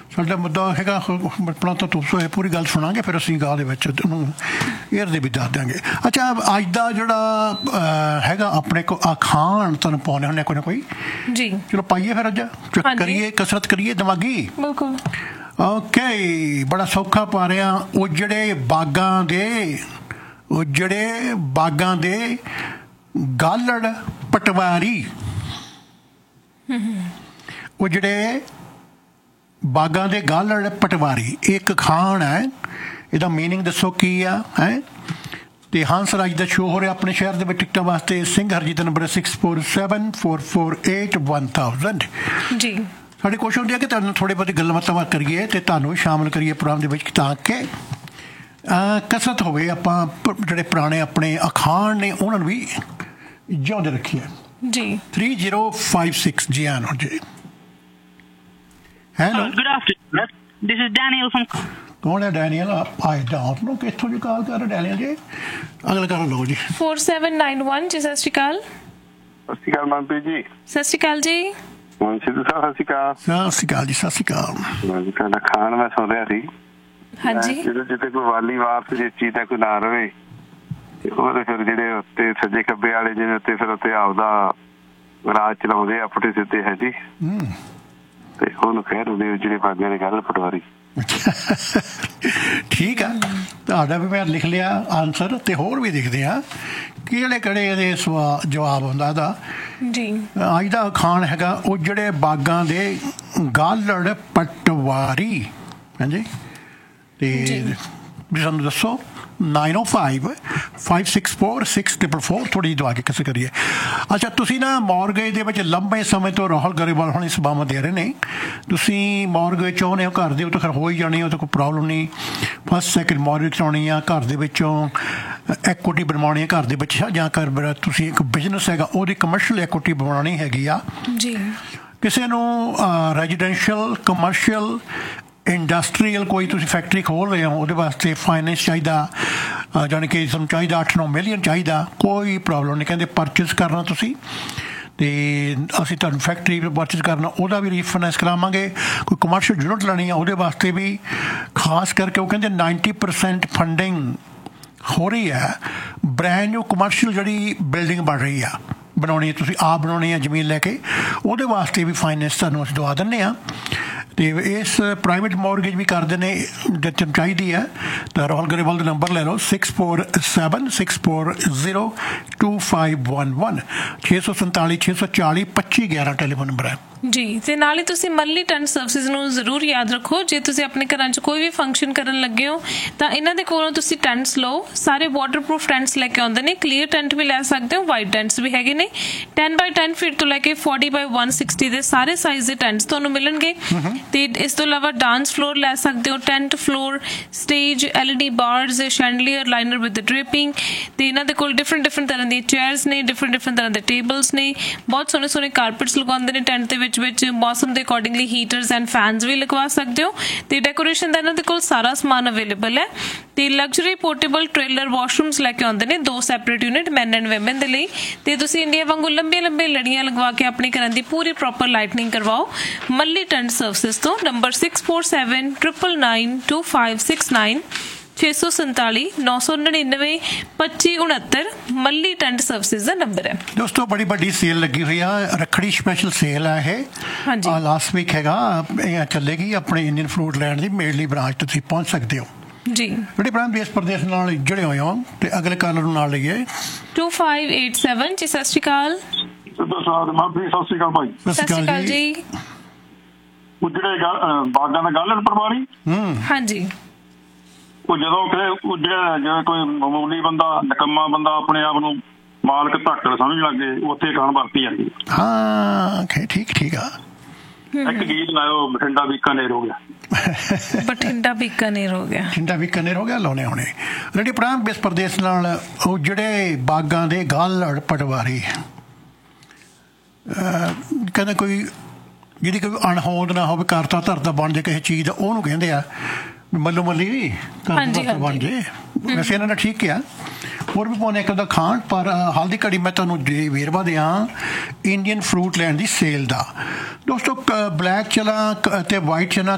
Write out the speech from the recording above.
ਸਾਡਾ ਮੁੱਦਾ ਹੈਗਾ ਆਪਣਾ ਤਾਂ ਤੁਸੀਂ ਪੂਰੀ ਗੱਲ ਸੁਣਾਂਗੇ, ਫਿਰ ਅਸੀਂ ਗਾਹ ਦੇ ਵਿੱਚ ਉਹਨੂੰ ਏਅਰ ਦੇ ਵੀ ਦੱਸ ਦਿਆਂਗੇ। ਅੱਛਾ, ਅੱਜ ਦਾ ਜਿਹੜਾ ਹੈਗਾ ਆਪਣੇ ਕੋ ਅਖਾਣ ਤੁਹਾਨੂੰ ਪਾਉਂਦੇ ਹੁੰਦੇ ਕੋਈ ਨਾ ਕੋਈ ਜੀ, ਚਲੋ ਪਾਈਏ ਫਿਰ ਅੱਜ ਕਰੀਏ ਕਸਰਤ ਕਰੀਏ ਦਿਮਾਗੀ। ਬਿਲਕੁਲ ਓਕੇ, ਬੜਾ ਸੌਖਾ ਪਾ ਰਿਹਾ। ਉਜੜੇ ਬਾਗਾਂ ਦੇ ਗਾਲੜ ਪਟਵਾਰੀ। ਉਜੜੇ ਬਾਗਾਂ ਦੇ ਗਾਲੜ ਪਟਵਾਰੀ ਇੱਕ ਅਖਾਣ ਹੈ। ਇਹਦਾ ਮੀਨਿੰਗ ਦੱਸੋ ਕੀ ਆ ਹੈ। ਤੇ ਹੰਸ ਰਾਜ ਦਾ ਸ਼ੋਅ ਹੋ ਰਿਹਾ ਆਪਣੇ ਸ਼ਹਿਰ ਦੇ ਵਿੱਚ ਟਿਕਟਾਂ ਵਾਸਤੇ। ਸਿੰਘ ਹਰਜੀਤ ਨੰਬਰ 6474481000 ਜੀ। ਸਾਡੀ ਕੋਸ਼ਿਸ਼ ਹੁੰਦੀ ਹੈ ਕਿ ਤੁਹਾਨੂੰ ਥੋੜ੍ਹੀ ਬਹੁਤੀ ਗੱਲਾਂ ਬਾਤਾਂ ਕਰੀਏ ਅਤੇ ਤੁਹਾਨੂੰ ਸ਼ਾਮਲ ਕਰੀਏ ਪ੍ਰੋਗਰਾਮ ਦੇ ਵਿੱਚ ਤਾਂ ਕਿ ਕਸਰਤ ਹੋਵੇ। ਆਪਾਂ ਜਿਹੜੇ ਪੁਰਾਣੇ ਆਪਣੇ ਅਖਾਣ ਨੇ ਉਹਨਾਂ ਨੂੰ ਵੀ ਜਿਉਂਦੇ ਰੱਖੀਏ ਜੀ। 3056 ਜੀ ਆਨੋ ਜੀ। Hello, good afternoon, this is Daniel firm. ਕੌਣ ਹੈ ਡੈਨੀਅਲ? I don't know. ਕਿੱਥੋਂ ਜੀ ਕਾਲ ਕਰ ਰਹੇ ਡੈਨੀਅਲ ਜੀ? ਅਗਲਾ ਕਰ ਲਓ ਜੀ। 4791 ਜੀ। ਸਤਿ ਸ਼੍ਰੀ ਅਕਾਲ। ਸਤਿ ਸ਼੍ਰੀ ਅਕਾਲ ਮਨਪ੍ਰੀਤ ਜੀ। ਸਤਿ ਸ਼੍ਰੀ ਅਕਾਲ ਜੀ। ਸਿੱਧੂ ਸਾਹਿਬ ਸਤਿ ਸ਼੍ਰੀ ਅਕਾਲ। ਸਤਿ ਸ਼੍ਰੀ ਅਕਾਲ ਜੀ। ਸਤਿ ਸ਼੍ਰੀ ਅਕਾਲ। ਤੁਹਾਡਾ ਖਾਣ ਮੈਂ ਸੁਣ ਰਿਹਾ ਸੀ। ਹਾਂਜੀ, ਜਦੋਂ ਜਿੱਥੇ ਕੋਈ ਵਾਲੀ ਵਾਰਸ ਜੇ ਚੀਜ਼ ਦਾ ਕੋਈ ਨਾ ਰਵੇ ਤੇ ਉਹਦੇ ਫਿਰ ਜਿਹੜੇ ਉੱਤੇ ਸੱਜੇ ਖੱਬੇ ਵਾਲੇ ਜਿਹਨੇ ਉੱਤੇ ਫਿਰ ਉੱਤੇ ਆਪਦਾ ਰਾਜ ਚਲਾਉਂਦੇ ਆ ਪੁੱਠੇ ਸਿੱਧੇ ਹੈ ਜੀ, ਤੇ ਉਹਨੂੰ ਕਹਿ ਦਿੰਦੇ ਜਿਹੜੇ ਬਾਗਿਆਂ ਦੇ ਗੱਲ ਪਟਵਾਰੀ। ਠੀਕ ਆ, ਤੁਹਾਡਾ ਵੀ ਮੈਂ ਲਿਖ ਲਿਆ ਆਨਸਰ, ਤੇ ਹੋਰ ਵੀ ਦੇਖਦੇ ਆ ਕਿਹੜੇ ਇਹਦੇ ਜਵਾਬ ਹੁੰਦਾ ਇਹਦਾ ਜੀ। ਅੱਜ ਦਾ ਅਖਾਣ ਹੈਗਾ ਉਹ ਜਿਹੜੇ ਬਾਗਾਂ ਦੇ ਗਾਲੜ ਪਟਵਾਰੀ। ਹਾਂਜੀ, ਤੇ ਵੀ ਸਾਨੂੰ ਦੱਸੋ 9055646444 ਥੋੜ੍ਹੀ ਜਿਹੀ ਦਵਾ ਕੇ ਕਿਸੇ ਕਰੀਏ। ਅੱਛਾ, ਤੁਸੀਂ ਨਾ ਮੌਰਗੇਜ ਦੇ ਵਿੱਚ ਲੰਬੇ ਸਮੇਂ ਤੋਂ ਰਾਹੁਲ ਗਰੇਵਾਲ ਹੁਣ ਸੇਵਾਵਾਂ ਦੇ ਰਹੇ ਨੇ। ਤੁਸੀਂ ਮੌਰਗੇਜ ਚਾਹੁੰਦੇ ਹੋ ਘਰ ਦੇ, ਉਹ ਤਾਂ ਖੈਰ ਹੋ ਹੀ ਜਾਣੀ, ਉਹ ਤਾਂ ਕੋਈ ਪ੍ਰੋਬਲਮ ਨਹੀਂ। ਫਸਟ ਸੈਕਿੰਡ ਮੌਰਗੇਜ ਕਰਾਉਣੀ ਆ, ਘਰ ਦੇ ਵਿੱਚੋਂ ਐਕੁਇਟੀ ਬਣਵਾਉਣੀ ਹੈ ਘਰ ਦੇ ਵਿੱਚ, ਜਾਂ ਘਰ ਤੁਸੀਂ ਇੱਕ ਬਿਜ਼ਨਸ ਹੈਗਾ ਉਹਦੀ ਕਮਰਸ਼ੀਅਲ ਐਕੁਇਟੀ ਬਣਾਉਣੀ ਹੈਗੀ ਆ ਜੀ। ਕਿਸੇ ਨੂੰ ਰੈਜ਼ੀਡੈਂਸ਼ੀਅਲ, ਕਮਰਸ਼ੀਅਲ, ਇੰਡਸਟਰੀਅਲ ਕੋਈ ਤੁਸੀਂ ਫੈਕਟਰੀ ਖੋਲ੍ਹ ਰਹੇ ਹੋ, ਉਹਦੇ ਵਾਸਤੇ ਫਾਈਨੈਂਸ ਚਾਹੀਦਾ, ਜਾਣੀ ਕਿ ਤੁਹਾਨੂੰ ਚਾਹੀਦਾ 8-9 ਮਿਲੀਅਨ ਚਾਹੀਦਾ। ਕੋਈ ਪ੍ਰੋਬਲਮ ਨਹੀਂ, ਕਹਿੰਦੇ ਪਰਚੇਸ ਕਰਨਾ ਤੁਸੀਂ ਅਤੇ ਅਸੀਂ ਤੁਹਾਨੂੰ ਫੈਕਟਰੀ ਪਰਚੇਸ ਕਰਨਾ ਉਹਦਾ ਵੀ ਰੀਫਾਈਨੈਂਸ ਕਰਾਵਾਂਗੇ। ਕੋਈ ਕਮਰਸ਼ੀਅਲ ਯੂਨਿਟ ਲੈਣੀ ਆ ਉਹਦੇ ਵਾਸਤੇ ਵੀ ਖਾਸ ਕਰਕੇ ਉਹ ਕਹਿੰਦੇ 90% ਫੰਡਿੰਗ ਹੋ ਰਹੀ ਹੈ। ਬ੍ਰੈਂਡ ਨਿਊ ਕਮਰਸ਼ੀਅਲ ਜਿਹੜੀ ਬਿਲਡਿੰਗ ਬਣ ਰਹੀ ਆ, ਬਣਾਉਣੀ ਹੈ ਤੁਸੀਂ ਆਪ ਬਣਾਉਣੀ ਹੈ ਜ਼ਮੀਨ ਲੈ ਕੇ, ਉਹਦੇ ਵਾਸਤੇ ਵੀ ਫਾਈਨੈਂਸ ਤੁਹਾਨੂੰ ਅਸੀਂ ਦਵਾ ਦਿੰਦੇ ਹਾਂ। ਅਤੇ ਇਸ ਪ੍ਰਾਈਵੇਟ ਮੌਰਗੇਜ ਵੀ ਕਰਦੇ ਨੇ ਜੇ ਤੁਹਾਨੂੰ ਚਾਹੀਦੀ ਹੈ ਤਾਂ ਰਾਹੁਲ ਗਰੇਵਾਲ ਦਾ ਨੰਬਰ ਲੈ ਲਓ 6476402511 647 640 2511 ਟੈਲੀਫੋਨ ਨੰਬਰ ਹੈ ਜੀ। ਤੇ ਨਾਲ ਹੀ ਤੁਸੀਂ ਮੰਥਲੀ ਟੈਂਟ ਸਰਵਿਸਿਜ਼ ਨੂੰ ਜ਼ਰੂਰ ਯਾਦ ਰੱਖੋ। ਜੇ ਤੁਸੀਂ ਆਪਣੇ ਘਰਾਂ 'ਚ ਕੋਈ ਵੀ ਫੰਕਸ਼ਨ ਕਰਨ ਲੱਗੇ ਹੋ ਤਾਂ ਇਹਨਾਂ ਦੇ ਕੋਲੋਂ ਤੁਸੀਂ ਟੈਂਟਸ ਲਓ। ਸਾਰੇ ਵਾਟਰਪ੍ਰੂਫ ਟੈਂਟਸ ਲੈ ਕੇ ਆਉਂਦੇ ਨੇ। ਕਲੀਅਰ ਟੈਂਟ ਵੀ ਲੈ ਸਕਦੇ ਹੋ, ਵਾਈਟ ਟੈਂਟਸ ਵੀ ਹੈਗੇ ਨੇ। 10x10 ਫੀਟ ਤੋਂ ਲੈ ਕੇ 40x160 ਦੇ ਸਾਰੇ ਸਾਈਜ਼ ਦੇ ਟੈਂਟਸ ਤੁਹਾਨੂੰ ਮਿਲਣਗੇ। ਤੇ ਇਸ ਤੋਂ ਇਲਾਵਾ ਡਾਂਸ ਫਲੋਰ ਲੈ ਸਕਦੇ ਹੋ, tent floor, stage, LED ਬਾਰਸ, ਸ਼ੈਂਡਲੀਅਰ, liner with dripping. ਤੇ ਇਹਨਾਂ ਦੇ ਕੋਲ ਡਿਫਰੈਂਟ ਤਰ੍ਹਾਂ ਦੀਆਂ ਚੇਅਰਸ ਨੇ, ਡਿਫਰੈਂਟ ਤਰ੍ਹਾਂ ਦੇ ਟੇਬਲਸ ਨੇ। ਬਹੁਤ ਸੋਹਣੇ ਕਾਰਪੈਟਸ ਲਗਾਉਂਦੇ ਨੇ ਟੈਂਟ ਦੇ ਵਿੱਚ ਮੌਸਮ ਦੇ ਅਕੋਰਡਿੰਗਲੀ ਹੀਟਰਸ ਐਂਡ ਫੈਨਸ ਵੀ ਲਗਵਾ ਸਕਦੇ ਹੋ। ਤੇ ਡੈਕੋਰੇਸ਼ਨ ਦਾ ਇਹਨਾਂ ਦੇ ਕੋਲ ਸਾਰਾ ਸਮਾਨ ਅਵੇਲੇਬਲ ਹੈ। ਤੇ ਲਗਜ਼ਰੀ ਪੋਰਟੇਬਲ ਟ੍ਰੇਲਰ ਵਾਸ਼ਰੂਮਸ ਲੈ ਕੇ ਆਉਂਦੇ ਨੇ, 2 separate unit man and woman ਦੇ ਲਈ। ਤੇ ਤੁਸੀਂ ਇੰਡੀਆ ਵਾਂਗੂ ਲੰਬੀਆਂ ਲੜੀਆਂ ਲਗਵਾ ਕੇ ਆਪਣੇ ਘਰਾਂ ਦੀ ਪੂਰੀ ਪ੍ਰੋਪਰ ਲਾਈਟਨਿੰਗ ਕਰਵਾਓ ਮੱਲੀ ਟੈਂਟ ਸਰਵਿਸਿਜ਼ ਤੋਂ। ਨੰਬਰ 6479992569 647 999 2569 ਮੱਲੀ ਟੈਂਟ ਸਰਵਿਸਿਜ਼ ਦਾ ਨੰਬਰ ਹੈ। ਦੋਸਤੋ ਬੜੀ ਵੱਡੀ ਸੇਲ ਲੱਗੀ ਹੋਈ ਆ, ਰੱਖੜੀ ਸਪੈਸ਼ਲ ਸੇਲ ਆ ਇਹ। ਹਾਂਜੀ, ਲਾਸਟ ਵੀਕ ਹੈਗਾ, ਇਹ ਚੱਲੇਗੀ ਆਪਣੇ ਇੰਡੀਅਨ ਫਰੂਟ ਲੈਂਡ ਦੀ ਮੇਡਲੀ ਬ੍ਰਾਂਚ ਤੇ ਤੁਸੀਂ ਪਹੁੰਚ ਸਕਦੇ ਹੋ ਜੀ। ਜਿਹੜੇ ਭਰਾ ਦੇਸ਼ ਪ੍ਰਦੇਸ਼ ਨਾਲ ਜੁੜੇ ਹੋਏ ਹੋ। ਤੇ ਅਗਲੇ ਕਾਲਰ ਨੂੰ ਨਾਲ ਲਈਏ 2587 ਜੀ। ਸਤਿ ਸ਼੍ਰੀ ਅਕਾਲ। ਸਤਿ ਸ਼੍ਰੀ ਅਕਾਲ ਭਾਈ। ਸਤਿ ਸ਼੍ਰੀ ਅਕਾਲ ਜੀ। ਜਿਹੜੇ ਬਾਗਾਂ ਦਾ ਗਾਲੜ ਪਟਵਾਰੀ, ਹਾਂਜੀ, ਉਹ ਜਦੋਂ ਜਿਵੇਂ ਕੋਈ ਮਾਮੂਲੀ ਬੰਦਾ, ਨਿਕੰਮਾ ਬੰਦਾ ਆਪਣੇ ਆਪ ਨੂੰ ਮਾਲਕ ਧਾਕੜ ਸਮਝ ਲੱਗੇ, ਉੱਥੇ ਕਾਣ ਵਰਤੀ ਜਾਂਦੀ। ਹਾਂ, ਠੀਕ ਆ। ਇੱਕ ਗੀਤ ਲਾਇਓ, ਬਠਿੰਡਾ ਬੀਕਾਨੇਰ ਹੋ ਗਿਆ। ਬਠਿੰਡਾ ਬੀਕਾਨੇਰ ਹੋ ਗਿਆ ਲਾਉਣੇ ਹੋਣੇ। ਰੇਡੀ ਪ੍ਰਾਂਤ ਦੇਸ਼ ਪ੍ਰਦੇਸ਼ ਨਾਲ ਉਹ ਜਿਹੜੇ ਬਾਗਾਂ ਦੇ ਗਾਲੜ ਪਟਵਾਰੀ ਕਹਿੰਦੇ ਕੋਈ ਜਿਹਦੀ ਕੋਈ ਅਣਹੋਂਦ ਨਾ ਹੋਵੇ, ਕਰਤਾ ਧਰਤਾ ਬਣ ਜੇ ਕਿਸੇ ਚੀਜ਼ ਦਾ, ਉਹਨੂੰ ਕਹਿੰਦੇ ਆ ਮੱਲੋ ਮੱਲੀ ਬਣ ਜੇ। ਵੈਸੇ ਇਹਨਾਂ ਨੇ ਠੀਕ ਕਿਹਾ। ਹੋਰ ਵੀ ਪਾਉਣੇ ਇੱਕ ਉਹਦਾ ਖਾਣ, ਪਰ ਹਾਲ ਦੀ ਘੜੀ ਮੈਂ ਤੁਹਾਨੂੰ ਵੇਰਵਾ ਦਿਆਂ ਇੰਡੀਅਨ ਫਰੂਟ ਲੈਂਡ ਦੀ ਸੇਲ ਦਾ। ਦੋਸਤੋ ਬਲੈਕ ਚਨਾ ਅਤੇ ਵਾਈਟ ਚਨਾ